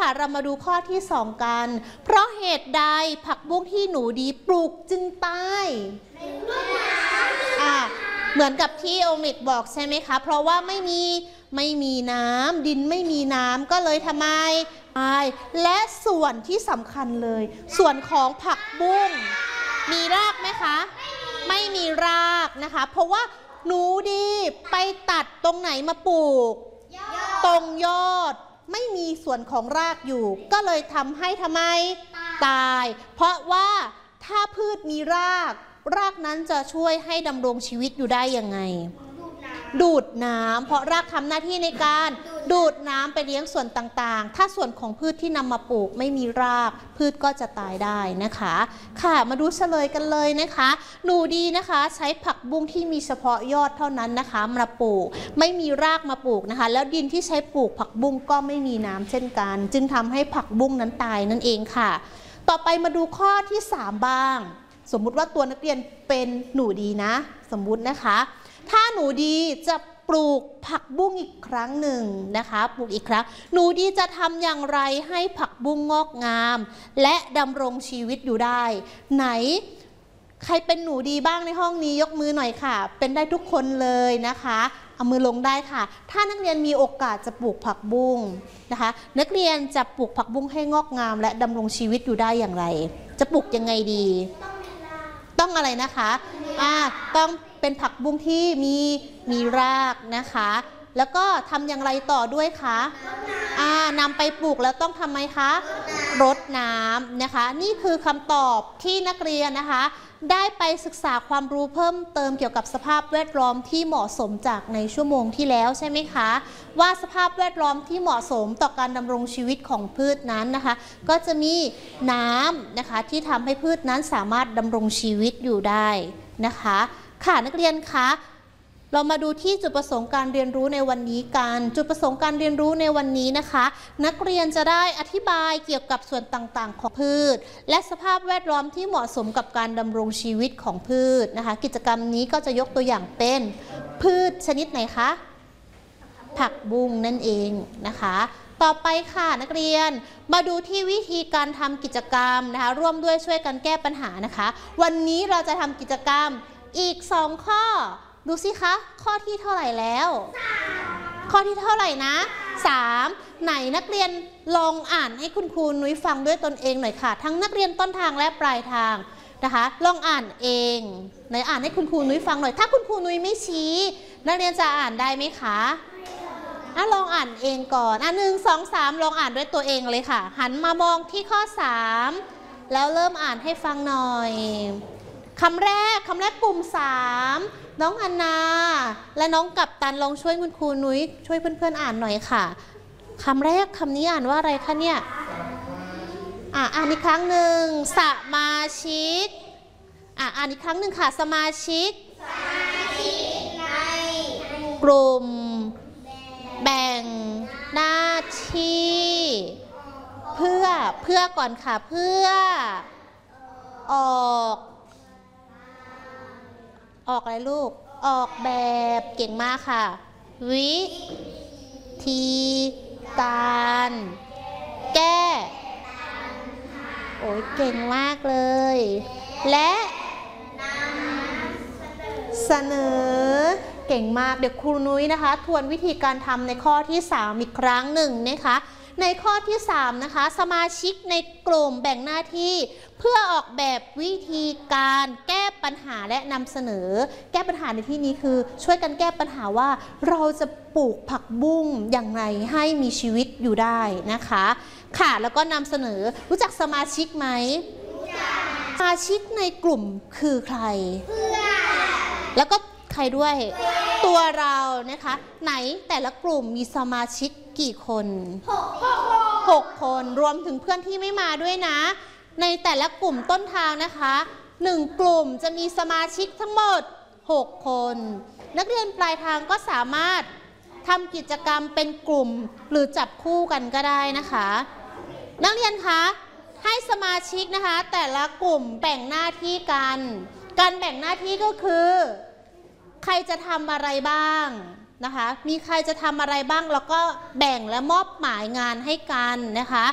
ค่ะเรามาดูข้อที่2กันเพราะเหตุใดผักบุ้งที่หนูดีปลูกจึงตายเหมือนกับที่โอมิกบอกใช่ไหมคะเพราะว่าไม่มีน้ำดินไม่มีน้ำก็เลยทำไมตายและส่วนที่สำคัญเลยส่วนของผักบุ้งมีรากไหมคะไม่มีรากนะคะเพราะว่าหนูดีไปตัดตรงไหนมาปลูกตรงยอดไม่มีส่วนของรากอยู่ก็เลยทำให้ทำไมตายเพราะว่าถ้าพืชมีรากนั้นจะช่วยให้ดำรงชีวิตอยู่ได้ยังไงดูดน้ำเพราะรากทำหน้าที่ในการดูดน้ำไปเลี้ยงส่วนต่างๆถ้าส่วนของพืชที่นำมาปลูกไม่มีรากพืชก็จะตายได้นะคะค่ะมาดูเฉลยกันเลยนะคะหนูดีนะคะใช้ผักบุ้งที่มีเฉพาะยอดเท่านั้นนะคะมาปลูกไม่มีรากมาปลูกนะคะแล้วดินที่ใช้ปลูกผักบุ้งก็ไม่มีน้ำเช่นกันจึงทำให้ผักบุ้งนั้นตายนั่นเองค่ะต่อไปมาดูข้อที่3บ้างสมมุติว่าตัวนักเรียนเป็นหนูดีนะสมมุตินะคะถ้าหนูดีจะปลูกผักบุ้งอีกครั้งหนึ่งนะคะปลูกอีกครั้งหนูดีจะทำอย่างไรให้ผักบุ้งงอกงามและดำรงชีวิตอยู่ได้ไหนใครเป็นหนูดีบ้างในห้องนี้ยกมือหน่อยค่ะเป็นได้ทุกคนเลยนะคะเอามือลงได้ค่ะถ้านักเรียนมีโอกาสจะปลูกผักบุ้งนะคะนักเรียนจะปลูกผักบุ้งให้งอกงามและดำรงชีวิตอยู่ได้อย่างไรจะปลูกยังไงดีต้องอะไรนะคะต้องเป็นผักบุ้งที่มีรากนะคะแล้วก็ทำอย่างไรต่อด้วยคะนำไปปลูกแล้วต้องทำไมคะรดน้ำนะคะนี่คือคำตอบที่นักเรียนนะคะได้ไปศึกษาความรู้เพิ่มเติมเกี่ยวกับสภาพแวดล้อมที่เหมาะสมจากในชั่วโมงที่แล้วใช่ไหมคะว่าสภาพแวดล้อมที่เหมาะสมต่อการดำรงชีวิตของพืชนั้นนะคะก็จะมีน้ำนะคะที่ทำให้พืชนั้นสามารถดำรงชีวิตอยู่ได้นะคะค่ะนักเรียนคะเรามาดูที่จุดประสงค์การเรียนรู้ในวันนี้กันจุดประสงค์การเรียนรู้ในวันนี้นะคะนักเรียนจะได้อธิบายเกี่ยวกับส่วนต่างๆของพืชและสภาพแวดล้อมที่เหมาะสมกับการดำรงชีวิตของพืชนะคะกิจกรรมนี้ก็จะยกตัวอย่างเป็นพืชชนิดไหนคะผักบุ้งนั่นเองนะคะต่อไปค่ะนักเรียนมาดูที่วิธีการทำกิจกรรมนะคะร่วมด้วยช่วยกันแก้ปัญหานะคะวันนี้เราจะทำกิจกรรมอีก2ข้อดูสิคะข้อที่เท่าไหร่แล้วข้อที่เท่าไหร่นะ3ไหนนักเรียนลองอ่านให้คุณครูนุ้ยฟังด้วยตนเองหน่อยค่ะทั้งนักเรียนต้นทางและปลายทางนะคะลองอ่านเองไหนอ่านให้คุณครูนุ้ยฟังหน่อยถ้าคุณครูนุ้ยไม่ชี้นักเรียนจะอ่านได้ไหมคะลองอ่านเองก่อน1 2 3ลองอ่านด้วยตัวเองเลยค่ะหันมามองที่ข้อ3แล้วเริ่มอ่านให้ฟังหน่อยคำแรกกลุ่ม3น้องอันนาและน้องกัปตันลองช่วยคุณครูนุ้ยช่วยเพื่อนๆอ่านหน่อยค่ะคำแรกคำนี้อ่านว่าอะไรคะเนี่ยอ่านอีกครั้งหนึ่งสมาชิกอ่านอีกครั้งหนึ่งค่ะสมาชิกในกลุ่มแบ่งหน้าที่เพื่อก่อนค่ะเพื่อออกอะไรลูกออกแบบเก่งมากค่ะวิธีการแก้โอ้ยเก่งมากเลยและเสนอเก่งมากเดี๋ยวครูนุ้ยนะคะทวนวิธีการทำในข้อที่3อีกครั้งหนึ่งนะคะในข้อที่3นะคะสมาชิกในกลุ่มแบ่งหน้าที่เพื่อออกแบบวิธีการแก้ปัญหาและนำเสนอแก้ปัญหาในที่นี้คือช่วยกันแก้ปัญหาว่าเราจะปลูกผักบุ้งอย่างไรให้มีชีวิตอยู่ได้นะคะค่ะแล้วก็นำเสนอรู้จักสมาชิกไหมสมาชิกในกลุ่มคือใครแล้วก็ใครด้วยตัวเรานะคะไหนแต่ละกลุ่มมีสมาชิกกี่คน6 คนรวมถึงเพื่อนที่ไม่มาด้วยนะในแต่ละกลุ่มต้นทางนะคะ1กลุ่มจะมีสมาชิกทั้งหมด6 คนนักเรียนปลายทางก็สามารถทำกิจกรรมเป็นกลุ่มหรือจับคู่กันก็ได้นะคะนักเรียนคะให้สมาชิกนะคะแต่ละกลุ่มแบ่งหน้าที่กันการแบ่งหน้าที่ก็คือใครจะทำอะไรบ้างนะคะมีใครจะทำอะไรบ้างแล้วก็แบ่งและมอบหมายงานให้กันนะคะ